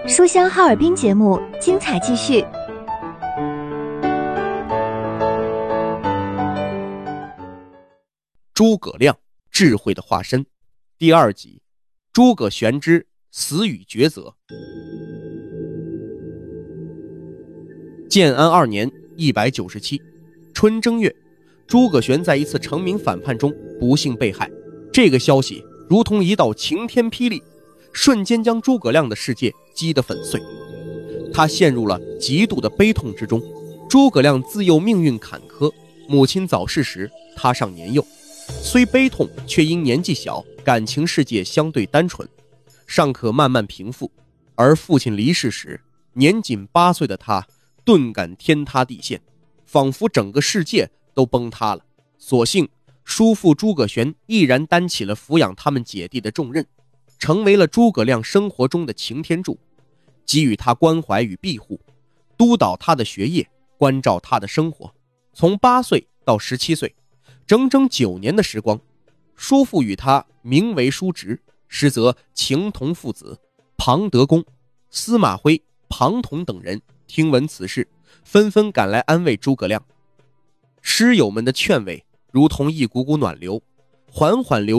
书香哈尔滨节目精彩继续。 诸葛亮，智慧的化身，第2集，诸葛玄之死与抉择。建安2年197春正月，诸葛玄在一次成名反叛中不幸被害。这个消息如同一道晴天霹雳，瞬间将诸葛亮的世界击得粉碎。他陷入了极度的悲痛之中。诸葛亮自幼命运坎坷，母亲早逝时他尚年幼，虽悲痛，却因年纪小，感情世界相对单纯，尚可慢慢平复。而父亲离世时，年仅8岁的他顿感天塌地陷，仿佛整个世界都崩塌了。所幸叔父诸葛玄毅然担起了抚养他们姐弟的重任，成为了诸葛亮生活中的擎天柱，给予他关怀与庇护，督导他的学业，关照他的生活。从8岁到17岁，整整9年的时光，叔父与他名为叔侄，实则情同父子。庞德公、司马徽、庞统等人听闻此事，纷纷赶来安慰诸葛亮。师友们的劝慰如同一股股暖流，缓缓流